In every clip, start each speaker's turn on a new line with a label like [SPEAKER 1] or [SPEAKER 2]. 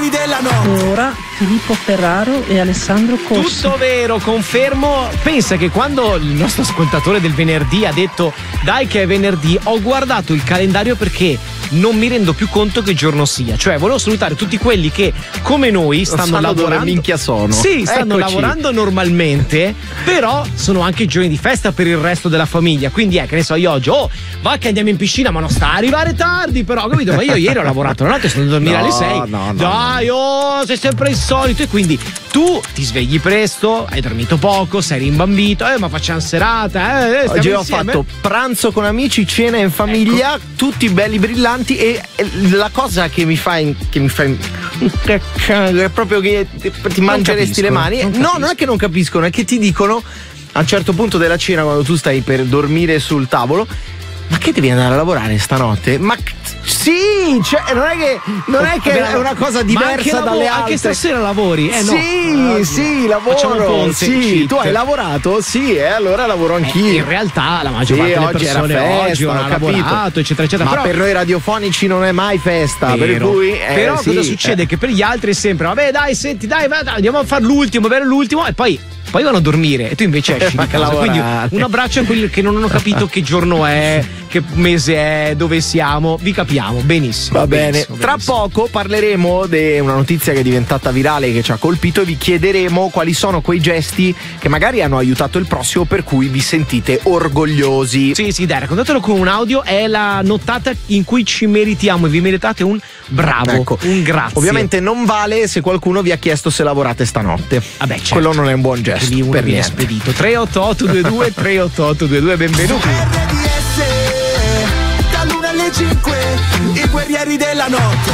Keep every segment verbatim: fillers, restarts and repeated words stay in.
[SPEAKER 1] guerrieri della notte.
[SPEAKER 2] Ora Filippo Ferraro e Alessandro Corsi.
[SPEAKER 3] Tutto vero, confermo. Pensa che quando il nostro ascoltatore del venerdì ha detto dai che è venerdì, ho guardato il calendario perché non mi rendo più conto che giorno sia. Cioè volevo salutare tutti quelli che come noi stanno
[SPEAKER 4] Sanno
[SPEAKER 3] lavorando.
[SPEAKER 4] dove minchia sono.
[SPEAKER 3] Sì, stanno
[SPEAKER 4] Eccoci.
[SPEAKER 3] lavorando normalmente, però sono anche giorni di festa per il resto della famiglia. Quindi è che ne so, io oggi oh va che andiamo in piscina, ma non sta a arrivare tardi, però capito? Ma io ieri ho lavorato la notte, sono andato a dormire
[SPEAKER 4] No,
[SPEAKER 3] alle sei.
[SPEAKER 4] no, no,
[SPEAKER 3] Dai, oh, sei sempre insolito. E quindi tu ti svegli presto, hai dormito poco, sei rimbambito, eh, ma facciamo serata, eh, stiamo
[SPEAKER 4] Oggi ho
[SPEAKER 3] insieme.
[SPEAKER 4] fatto pranzo con amici, cena in famiglia,
[SPEAKER 3] Ecco.
[SPEAKER 4] tutti belli brillanti e la cosa che mi fa in, che mi fa in, è proprio che ti mangeresti le mani.
[SPEAKER 3] non
[SPEAKER 4] No,
[SPEAKER 3] capisco.
[SPEAKER 4] non è che non capiscono, è che ti dicono a un certo punto della cena, quando tu stai per dormire sul tavolo, ma che devi andare a lavorare stanotte? Ma sì, cioè non è che non è che è una cosa
[SPEAKER 3] Ma anche
[SPEAKER 4] diversa
[SPEAKER 3] lavo-
[SPEAKER 4] dalle altre.
[SPEAKER 3] Anche stasera lavori? Eh, no.
[SPEAKER 4] Sì,
[SPEAKER 3] Ah,
[SPEAKER 4] sì,
[SPEAKER 3] facciamo un
[SPEAKER 4] lavoro.
[SPEAKER 3] ponte,
[SPEAKER 4] Sì,
[SPEAKER 3] cheat.
[SPEAKER 4] tu hai lavorato? Sì, e allora lavoro
[SPEAKER 3] Eh,
[SPEAKER 4] anch'io.
[SPEAKER 3] in realtà la maggior
[SPEAKER 4] Sì,
[SPEAKER 3] parte delle
[SPEAKER 4] oggi era
[SPEAKER 3] persone
[SPEAKER 4] festa,
[SPEAKER 3] oggi non
[SPEAKER 4] ho
[SPEAKER 3] ha
[SPEAKER 4] capito.
[SPEAKER 3] lavorato, eccetera, eccetera.
[SPEAKER 4] Ma
[SPEAKER 3] però,
[SPEAKER 4] per noi radiofonici non è mai festa, per
[SPEAKER 3] Vero.
[SPEAKER 4] cui eh,
[SPEAKER 3] però
[SPEAKER 4] sì,
[SPEAKER 3] cosa succede?
[SPEAKER 4] eh.
[SPEAKER 3] Che per gli altri è sempre vabbè dai senti dai, vai, dai andiamo a fare l'ultimo, bene l'ultimo e poi poi vanno a dormire e tu invece esci
[SPEAKER 4] Vai
[SPEAKER 3] di
[SPEAKER 4] a
[SPEAKER 3] casa. Quindi
[SPEAKER 4] lavorare.
[SPEAKER 3] un abbraccio a quelli che non hanno capito che giorno è, che mese è, dove siamo. Vi capiamo benissimo.
[SPEAKER 4] Va bene,
[SPEAKER 3] benissimo,
[SPEAKER 4] tra
[SPEAKER 3] benissimo.
[SPEAKER 4] poco parleremo di una notizia che è diventata virale, che ci ha colpito, e vi chiederemo quali sono quei gesti che magari hanno aiutato il prossimo, per cui vi sentite orgogliosi.
[SPEAKER 3] Sì, sì, dai, raccontatelo con un audio. È la nottata in cui ci meritiamo e vi meritate un bravo,
[SPEAKER 4] Ecco.
[SPEAKER 3] un grazie.
[SPEAKER 4] Ovviamente non vale se qualcuno vi ha chiesto se lavorate stanotte.
[SPEAKER 3] Vabbè, certo.
[SPEAKER 4] Quello non è un buon gesto.
[SPEAKER 3] Che lì uno
[SPEAKER 4] per
[SPEAKER 3] viene
[SPEAKER 4] niente.
[SPEAKER 3] spedito. tre otto otto due due tre otto otto due due, benvenuti.
[SPEAKER 1] R D S, dall'una alle cinque, i guerrieri della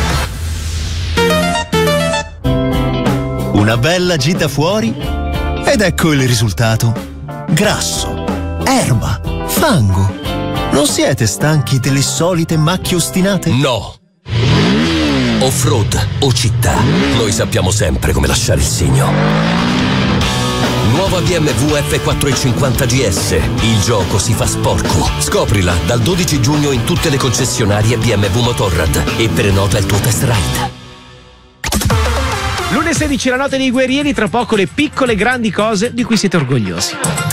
[SPEAKER 1] notte.
[SPEAKER 5] Una bella gita fuori ed ecco il risultato. Grasso, erba, fango. Non siete stanchi delle solite macchie ostinate?
[SPEAKER 6] No. Off-road o città, noi sappiamo sempre come lasciare il segno. Nuova B M W F quattrocentocinquanta G S. Il gioco si fa sporco. Scoprila dal dodici giugno in tutte le concessionarie B M W Motorrad e prenota il tuo test ride.
[SPEAKER 3] Lunedì sedici, la notte dei guerrieri, tra poco le piccole grandi cose di cui siete orgogliosi.